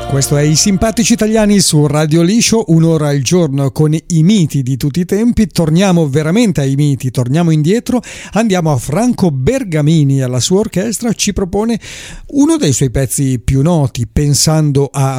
Questo è I Simpatici Italiani su Radio Liscio, un'ora al giorno con i miti di tutti i tempi. Torniamo veramente ai miti, torniamo indietro, andiamo a Franco Bergamini, alla sua orchestra ci propone uno dei suoi pezzi più noti, Pensando a